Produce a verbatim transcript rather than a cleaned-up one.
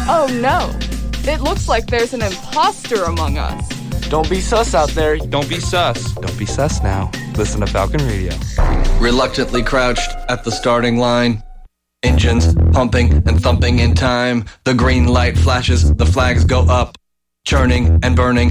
Oh no, it looks like there's an imposter among us. Don't be sus out there. Don't be sus. Don't be sus now. Listen to Falcon Radio. Reluctantly crouched at the starting line. Engines pumping and thumping in time. The green light flashes, the flags go up. Churning and burning